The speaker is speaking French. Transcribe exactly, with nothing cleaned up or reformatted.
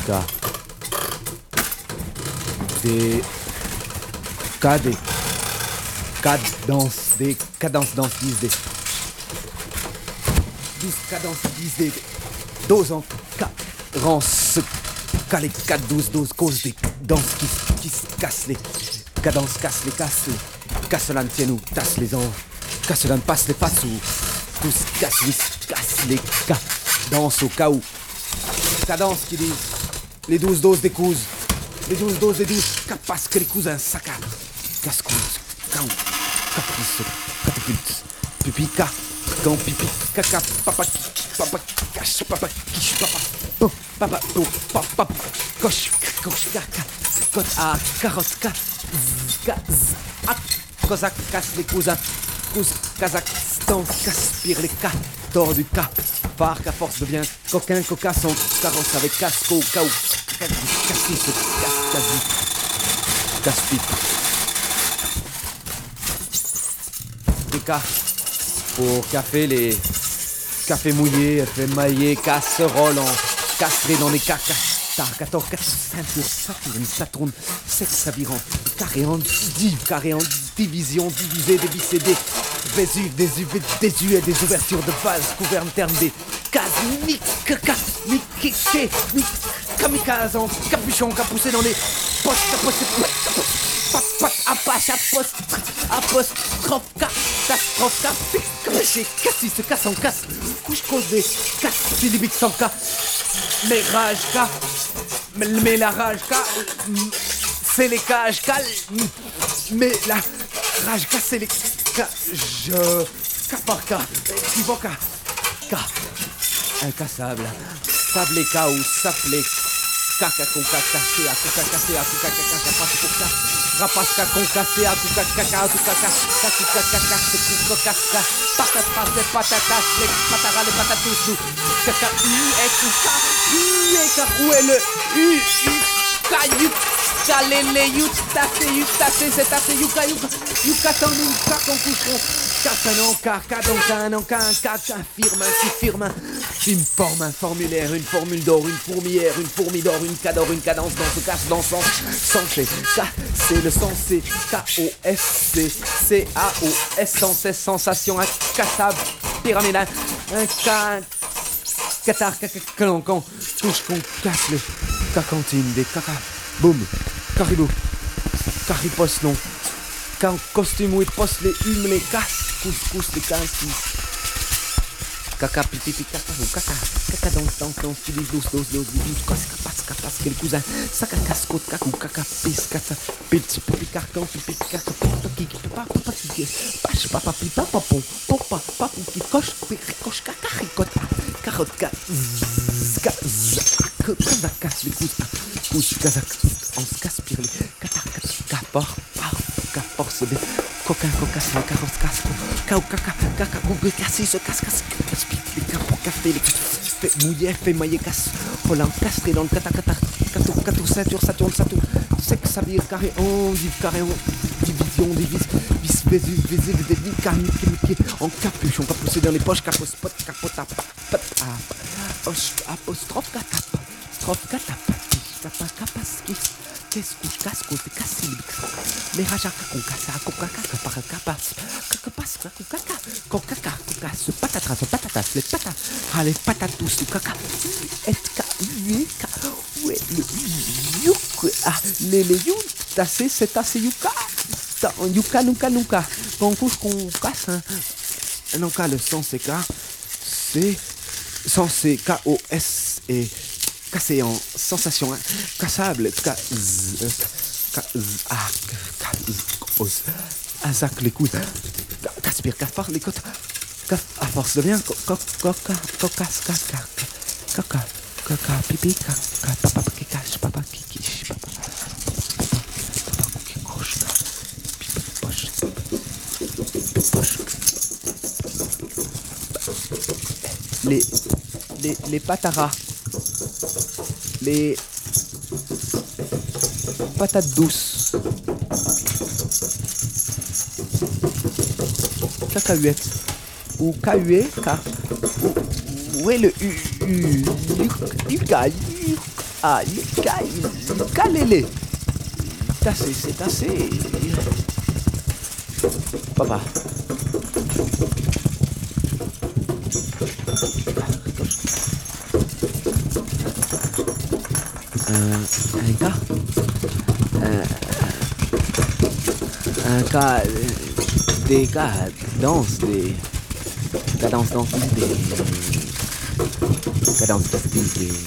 Ka. Des. Ka des. Cadences, des cadences danses disent des. douze cadences disent des. Dose en Ka. Rance. Ka les quatre douze douze causes des danses qui, qui se cassent les. Cadences cassent les casses les. Casselan tiennent ou tasse les ans. Casselan passe les passes ou. Tous casse ou casse les cas. Danse au cas où. Cadence qui disent. Les douze doses des couses. Les douze doses des douze capaces que les cousins saccadent. Casse-couses. Caou. Caprice. Catapulte. Pupica. Quand pipi. Caca. Papa. Papa. Cache. Papa. Quiche. Papa. Oh. Papa. Oh. Papa. Coche. Coche. Caca. Côte à carotte. Ca. Gaz. Ah. Cosaque. Casse les cousins. Cous. Kazakhstan. Caspire les cas. Tord du cas. Phare qu'à force devient coquin. Cocasse en carrosse avec casco. Caou. Cassis. Casse. Quasi. Casse-pipe. Des cas pour café, les cafés mouillés, fait maillé, casserole en castré dans les cacas. Targator, quatre, ceinture, Saturne, Saturne, sexe avirant, carré en div, carré en division, divisé, débicédé, Vésuve, désuvé, désuet, des ouvertures de vase, gouverne terme des cases, mic, caca, mic, kiké, mic, kamikaze en capuchon, capoussé dans les poches, capossé, pat, pat, apache, apost, apostrophe, catastrophe, capic, caché, cassis, se casse en casse, couche causée, casse, syllabique sans cas, mais rage, cas, mais la rage, cas, c'est les cages, cal, mais la rage, cas, c'est les cas, je, cas par cas, équivoque, cas, incassable, sable cas ou saplé, caca con caca, à coca cassé, à coca caca, rapace coca, rapace caca con cassé, à coca caca, à coca caca, caca caca, c'est coca caca, patatas, les patatas, les pataras, les patatous, caca, u, et coca, u, et car, où est le u, u, caillou, calélé, you, tassé, you, tassé, c'est tassé, you, caillou, you, catan, nous, cacon, coucheron, cacanon, cacadon, canon, can, caca, firme, si firme, une forme, un formulaire, une formule d'or, une fourmilière, une fourmi d'or, une cador, une cadence, dans ce casse, dans sens, sensé, K, c'est le sensé, K O S C, C A O S, sans cesse, sensation, incassable, pyramidal, un K, catar, caca, calancan, touche qu'on casse les cacantines, des caca, boum, caribou, caripos, non, costume où ils posent les humes, les casses, couscous, les cassis. Caca, pipi, pipi, caca, ou caca, caca, dans dans dans style douce, douce, douce, douce, casse, capace, capace, quel cousin, saca, cascote, caca, ou caca, pis, caca, pitch, pipi, carton, pipi, caca, porte, qui, papa, papa, qui, pache, papa, pipa, papon, popa, papou, qui coche, coche, caca, ricote, carotte, casse, casse, casse, casse, les coups, couche, casac, on se casse, pirli, catar, catar, capor, par, capor, se dé, coquin, cocasse, le carotte, casco, cao, caca, caca, coupe, cassis, se casse, casse, les capons café, les fait mouiller, fait mailler, casse, Roland, castré dans le catacata, cato, cato, ceinture, saturne, saturne, sexe, sabir, carré, on, div, carré, on, division, divise, vis, vésu, visible, débit, carnique, miqué, en capuchon, capoussé dans les poches, capos, pot, capota, pat, apostrophe, catap, strophe, catap, capa, capas, qu'est-ce couche, casse, côte, casse, mais raja, con, cassa, coca, caca, par capas, caca, passe, caca, caca, caca, coca, ce patatas, ce patatas, les patatas, ah, les patatous, le caca, et ca, yuka, ouais, le yuk, ah, les, les yuk, tassé, c'est tassé, yuka, yuka, nuka, nuka, quand on couche, qu'on casse, hein, non, cas, le sens, c'est cas, c'est, sens, c'est K O S, et, cassé en sensation, hein, cassable, cas, ah, os, azac les coudes, caspire, cafard les côtes, à force de bien, coca, coca, cocasse, caca, caca, caca, pipi, caca, papa qui cache, papa qui quiche, papa, papa qui couche, pipi poche, poche, les, les, les pataras, les patates douces, cacahuètes, ou cahué, car, où est le u, u, yuka, Ah, il caille, il calé. C'est assez, c'est assez. Papa. Un, un cas un, un cas euh, des cas danse des cadence danse des cadence des